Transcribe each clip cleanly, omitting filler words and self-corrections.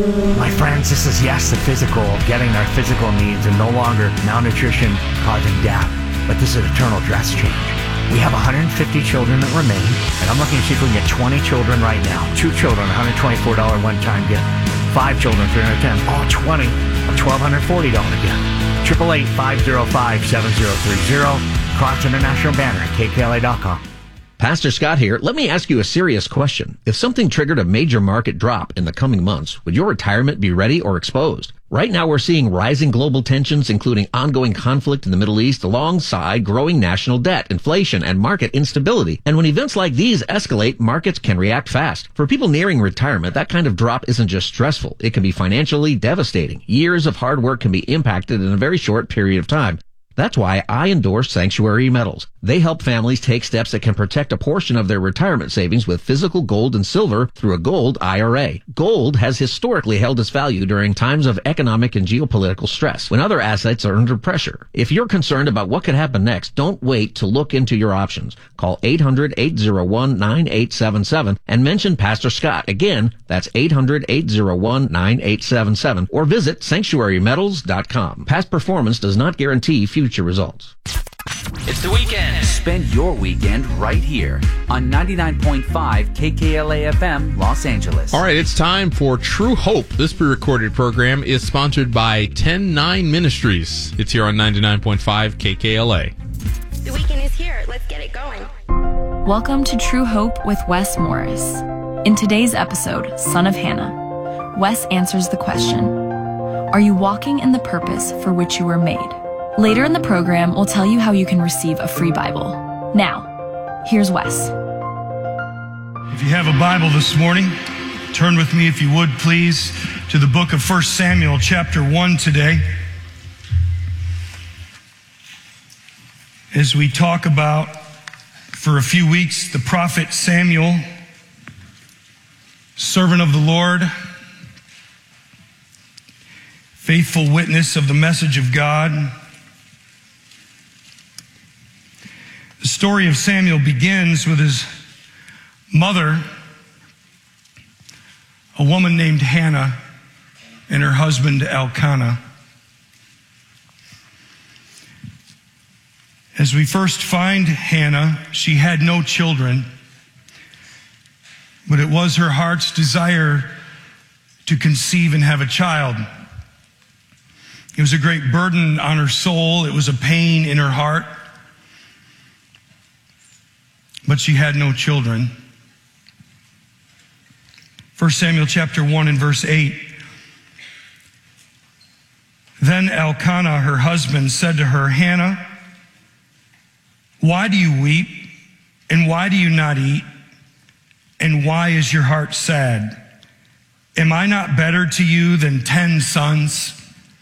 My friends, this is, yes, the physical, getting our physical needs and no longer malnutrition causing death. But this is eternal dress change. We have 150 children that remain, and I'm looking to see if we can get 20 children right now. 2 children, $124 one-time gift. 5 children, $310. All 20, a $1,240 gift. 888-505-7030. Cross International banner at kkla.com. Pastor Scott here. Let me ask you a serious question. If something triggered a major market drop in the coming months, would your retirement be ready or exposed? Right now we're seeing rising global tensions, including ongoing conflict in the Middle East, alongside growing national debt, inflation, and market instability. And when events like these escalate, markets can react fast. For people nearing retirement, that kind of drop isn't just stressful. It can be financially devastating. Years of hard work can be impacted in a very short period of time. That's why I endorse Sanctuary Metals. They help families take steps that can protect a portion of their retirement savings with physical gold and silver through a gold IRA. Gold has historically held its value during times of economic and geopolitical stress, when other assets are under pressure. If you're concerned about what could happen next, don't wait to look into your options. Call 800-801-9877 and mention Pastor Scott. Again, that's 800-801-9877, or visit sanctuarymetals.com. Past performance does not guarantee future results. It's the weekend. Spend your weekend right here on 99.5 KKLA FM, Los Angeles. All right, it's time for True Hope. This pre-recorded program is sponsored by 10-9 Ministries. It's here on 99.5 KKLA. The weekend is here. Let's get it going. Welcome to True Hope with Wes Morris. In today's episode, Son of Hannah, Wes answers the question, are you walking in the purpose for which you were made? Later in the program, we'll tell you how you can receive a free Bible. Now, here's Wes. If you have a Bible this morning, turn with me, if you would, please, to the book of 1 Samuel, chapter 1 today. As we talk about, for a few weeks, the prophet Samuel, servant of the Lord, faithful witness of the message of God. The story of Samuel begins with his mother, a woman named Hannah, and her husband Elkanah. As we first find Hannah, she had no children, but it was her heart's desire to conceive and have a child. It was a great burden on her soul. It was a pain in her heart. But she had no children. 1 Samuel chapter 1 and verse 8. Then Elkanah, her husband, said to her, Hannah, why do you weep? And why do you not eat? And why is your heart sad? Am I not better to you than 10 sons?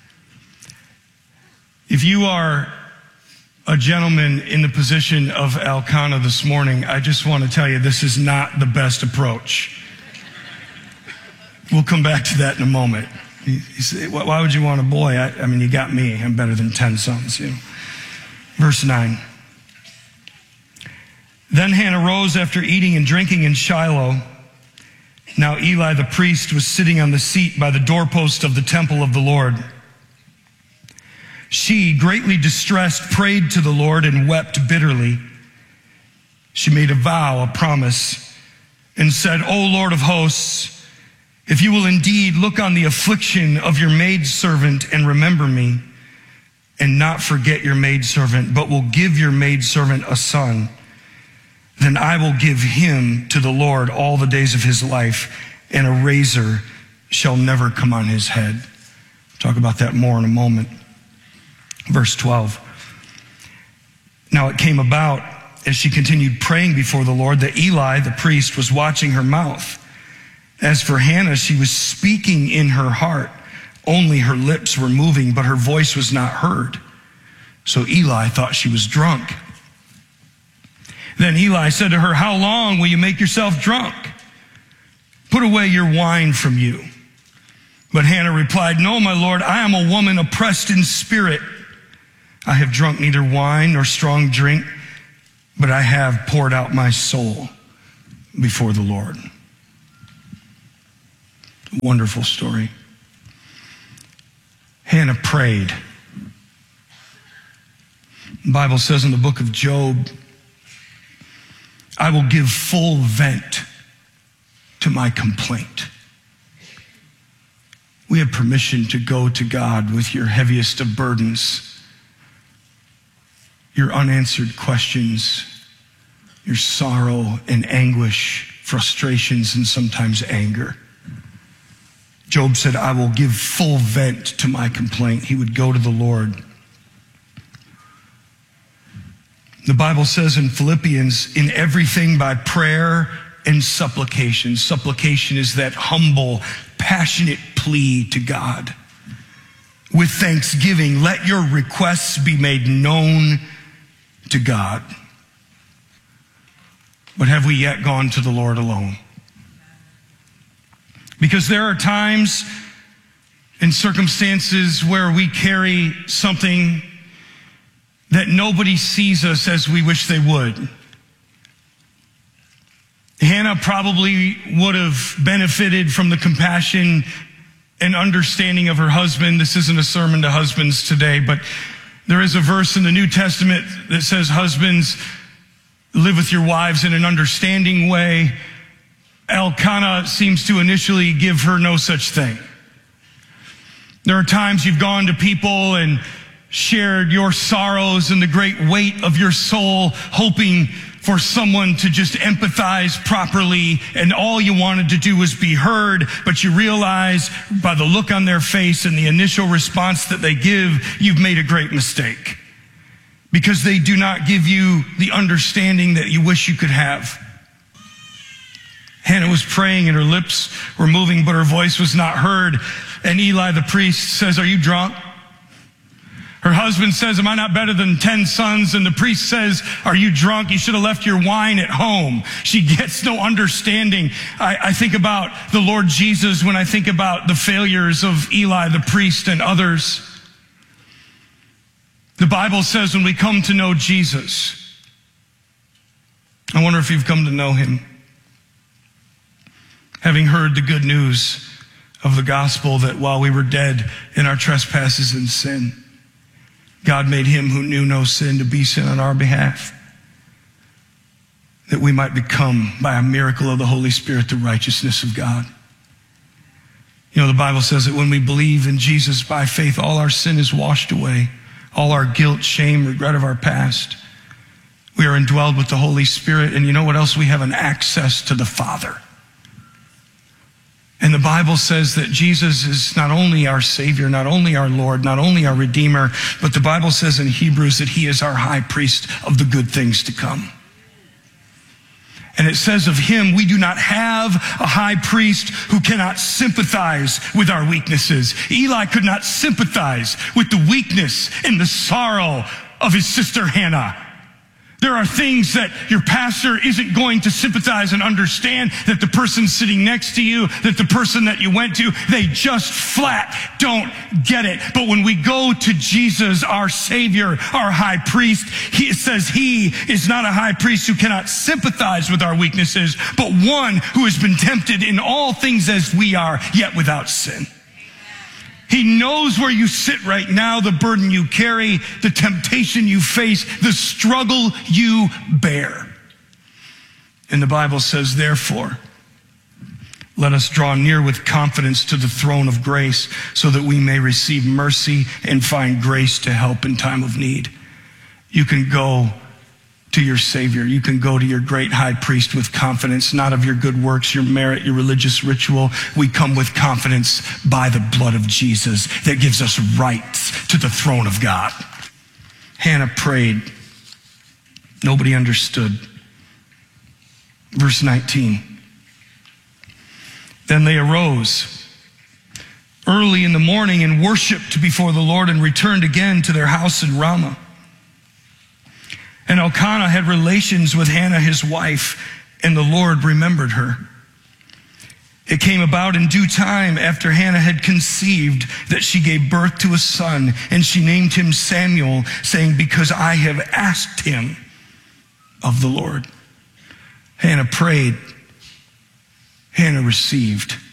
If you are a gentleman in the position of Elkanah this morning, I just want to tell you this is not the best approach. We'll come back to that in a moment. You say, why would you want a boy? I mean, you got me. I'm better than 10 sons. You know. Verse 9. Then Hannah rose after eating and drinking in Shiloh. Now Eli the priest was sitting on the seat by the doorpost of the temple of the Lord. She, greatly distressed, prayed to the Lord and wept bitterly. She made a vow, a promise, and said, O Lord of hosts, if you will indeed look on the affliction of your maidservant and remember me, and not forget your maidservant, but will give your maidservant a son, then I will give him to the Lord all the days of his life, and a razor shall never come on his head. We'll talk about that more in a moment. Verse 12. Now it came about, as she continued praying before the Lord, that Eli, the priest, was watching her mouth. As for Hannah, she was speaking in her heart. Only her lips were moving, but her voice was not heard. So Eli thought she was drunk. Then Eli said to her, how long will you make yourself drunk? Put away your wine from you. But Hannah replied, no, my Lord, I am a woman oppressed in spirit. I have drunk neither wine nor strong drink, but I have poured out my soul before the Lord. Wonderful story. Hannah prayed. The Bible says in the book of Job, I will give full vent to my complaint. We have permission to go to God with your heaviest of burdens, your unanswered questions, your sorrow and anguish, frustrations, and sometimes anger. Job said, I will give full vent to my complaint. He would go to the Lord. The Bible says in Philippians, in everything by prayer and supplication. Supplication is that humble, passionate plea to God. With thanksgiving, let your requests be made known to God. But have we yet gone to the Lord alone? Because there are times and circumstances where we carry something that nobody sees us as we wish they would. Hannah probably would have benefited from the compassion and understanding of her husband. This isn't a sermon to husbands today, but there is a verse in the New Testament that says, husbands, live with your wives in an understanding way. Elkanah seems to initially give her no such thing. There are times you've gone to people and shared your sorrows and the great weight of your soul, hoping for someone to just empathize properly, and all you wanted to do was be heard, but you realize by the look on their face and the initial response that they give, you've made a great mistake, because they do not give you the understanding that you wish you could have. Hannah was praying and her lips were moving, but her voice was not heard. And Eli the priest says, are you drunk? Her husband says, am I not better than 10 sons? And the priest says, are you drunk? You should have left your wine at home. She gets no understanding. I think about the Lord Jesus when I think about the failures of Eli the priest and others. The Bible says when we come to know Jesus, I wonder if you've come to know him. Having heard the good news of the gospel that while we were dead in our trespasses and sin, God made him who knew no sin to be sin on our behalf, that we might become, by a miracle of the Holy Spirit, the righteousness of God. You know, the Bible says that when we believe in Jesus by faith, all our sin is washed away, all our guilt, shame, regret of our past. We are indwelled with the Holy Spirit, and you know what else? We have an access to the Father. And the Bible says that Jesus is not only our Savior, not only our Lord, not only our Redeemer, but the Bible says in Hebrews that he is our high priest of the good things to come. And it says of him, we do not have a high priest who cannot sympathize with our weaknesses. Eli could not sympathize with the weakness and the sorrow of his sister Hannah. There are things that your pastor isn't going to sympathize and understand, that the person sitting next to you, that the person that you went to, they just flat don't get it. But when we go to Jesus, our Savior, our high priest, he says he is not a high priest who cannot sympathize with our weaknesses, but one who has been tempted in all things as we are, yet without sin. He knows where you sit right now, the burden you carry, the temptation you face, the struggle you bear. And the Bible says, therefore, let us draw near with confidence to the throne of grace so that we may receive mercy and find grace to help in time of need. You can go to your Savior. You can go to your great high priest with confidence, not of your good works, your merit, your religious ritual. We come with confidence by the blood of Jesus that gives us rights to the throne of God. Hannah prayed. Nobody understood. Verse 19. Then they arose early in the morning and worshiped before the Lord and returned again to their house in Ramah. And Elkanah had relations with Hannah, his wife, and the Lord remembered her. It came about in due time after Hannah had conceived that she gave birth to a son, and she named him Samuel, saying, because I have asked him of the Lord. Hannah prayed. Hannah received.